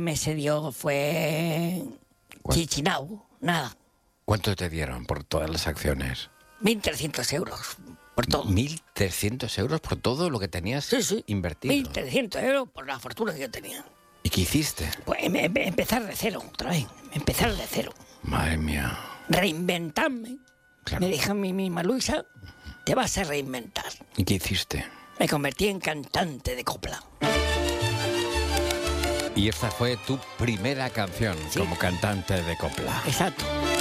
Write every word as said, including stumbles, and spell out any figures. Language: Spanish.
me se dio fue chichinao, nada. ¿Cuánto te dieron por todas las acciones? mil trescientos euros por todo. ¿mil trescientos euros por todo lo que tenías sí, sí. invertido? mil trescientos euros por la fortuna que yo tenía. ¿Y qué hiciste? Pues em- em- empezar de cero, otra vez. Empezar de cero. Madre mía. Reinventarme. Claro. Me dijo a mí misma, Luisa, te vas a reinventar. ¿Y qué hiciste? Me convertí en cantante de copla. Y esta fue tu primera canción Sí. como cantante de copla. Exacto.